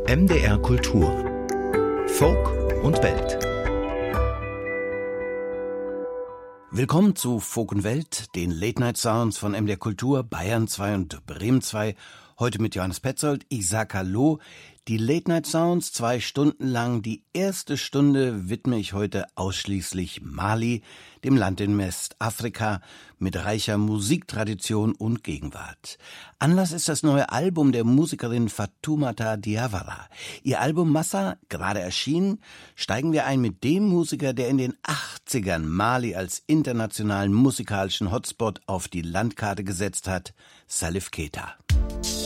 MDR Kultur. Folk und Welt. Willkommen zu Folk und Welt, den Late-Night-Sounds von MDR Kultur, Bayern 2 und Bremen 2. Heute mit Johannes Petzold. Ich sag Hallo. Die Late-Night-Sounds, 2 Stunden lang. Die erste Stunde widme ich heute ausschließlich Mali, dem Land in Westafrika, mit reicher Musiktradition und Gegenwart. Anlass ist das neue Album der Musikerin Fatoumata Diawara. Ihr Album Massa, gerade erschienen, steigen wir ein mit dem Musiker, der in den 80ern Mali als internationalen musikalischen Hotspot auf die Landkarte gesetzt hat, Salif Keita.